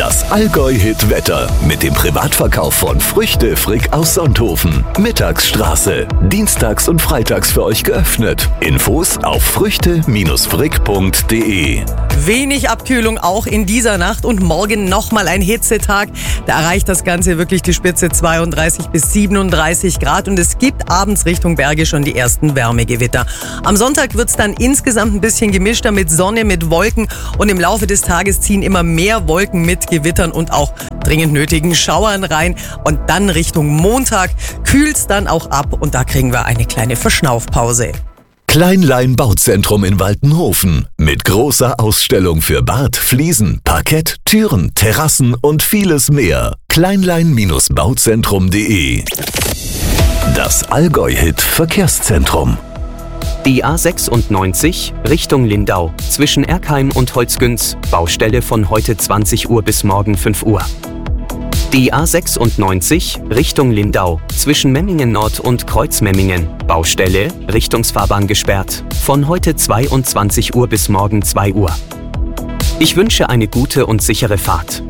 Das Allgäu-Hit-Wetter mit dem Privatverkauf von Früchte Frick aus Sonthofen. Mittagsstraße. Dienstags und freitags für euch geöffnet. Infos auf früchte-frick.de. Wenig Abkühlung auch in dieser Nacht und morgen nochmal ein Hitzetag. Da erreicht das Ganze wirklich die Spitze 32 bis 37 Grad und es gibt abends Richtung Berge schon die ersten Wärmegewitter. Am Sonntag wird es dann insgesamt ein bisschen gemischter mit Sonne, mit Wolken und im Laufe des Tages ziehen immer mehr Wolken mit Gewittern und auch dringend nötigen Schauern rein. Und dann Richtung Montag kühlt es dann auch ab und da kriegen wir eine kleine Verschnaufpause. Kleinlein Bauzentrum in Waltenhofen mit großer Ausstellung für Bad, Fliesen, Parkett, Türen, Terrassen und vieles mehr. Kleinlein-bauzentrum.de. Das Allgäu-Hit Verkehrszentrum. Die A96 Richtung Lindau zwischen Erkheim und Holzgünz, Baustelle von heute 20 Uhr bis morgen 5 Uhr. Die A96 Richtung Lindau zwischen Memmingen Nord und Kreuzmemmingen, Baustelle, Richtungsfahrbahn gesperrt, von heute 22 Uhr bis morgen 2 Uhr. Ich wünsche eine gute und sichere Fahrt.